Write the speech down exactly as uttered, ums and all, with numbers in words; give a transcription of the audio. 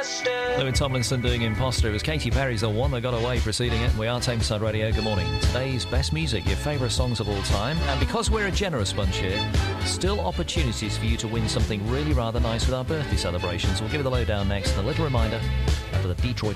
Louis Tomlinson doing Imposter. It was Katy Perry's The One That Got Away preceding it. We are Tameside Radio. Good morning. Today's best music, your favourite songs of all time. And because we're a generous bunch here, still opportunities for you to win something really rather nice with our birthday celebrations. We'll give you the lowdown next. And a little reminder for the Detroit